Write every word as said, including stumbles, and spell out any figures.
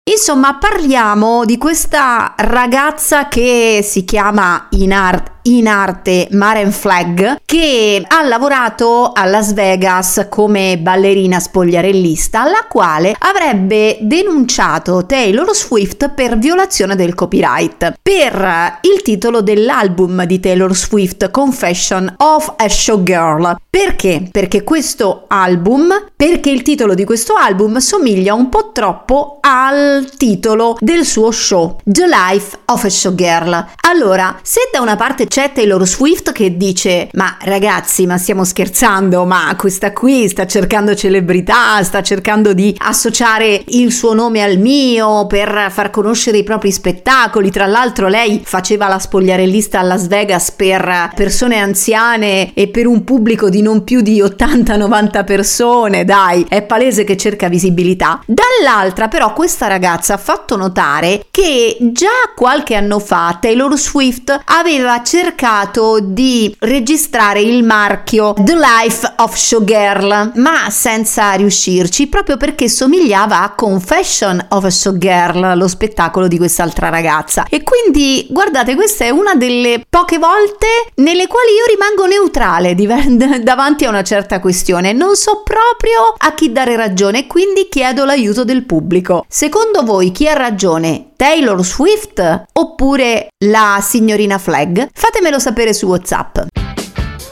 Insomma, parliamo di questa ragazza che si chiama in arte in arte Maren Flag, che ha lavorato a Las Vegas come ballerina spogliarellista, la quale avrebbe denunciato Taylor Swift per violazione del copyright per il titolo dell'album di Taylor Swift, Confession of a Showgirl. Perché? Perché questo album, perché il titolo di questo album somiglia un po' troppo al titolo del suo show, The Life of a Showgirl. Allora, se da una parte c'è Taylor Swift che dice: ma ragazzi, ma stiamo scherzando, ma questa qui sta cercando celebrità, sta cercando di associare il suo nome al mio per far conoscere i propri spettacoli. Tra l'altro lei faceva la spogliarellista a Las Vegas per persone anziane e per un pubblico di non più di ottanta novanta persone, dai, è palese che cerca visibilità. Dall'altra però questa ragazza ha fatto notare che già qualche anno fa Taylor Swift aveva cercato di registrare il marchio The Life of Showgirl, ma senza riuscirci, proprio perché somigliava a Confession of a Showgirl, lo spettacolo di quest'altra ragazza. E quindi guardate, questa è una delle poche volte nelle quali io rimango neutrale davanti a una certa questione, non so proprio a chi dare ragione, quindi chiedo l'aiuto del pubblico. Secondo voi chi ha ragione? Taylor Swift oppure la signorina Flag? Fatemelo sapere su WhatsApp.